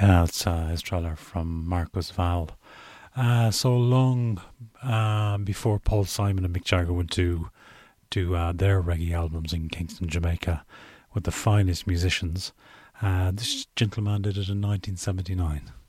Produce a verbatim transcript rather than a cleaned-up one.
Yeah, it's uh, his trailer from Marcus Val. Uh, so long uh, before Paul Simon and Mick Jagger went to do uh, their reggae albums in Kingston, Jamaica, with the finest musicians. Uh, this gentleman did it in nineteen seventy-nine.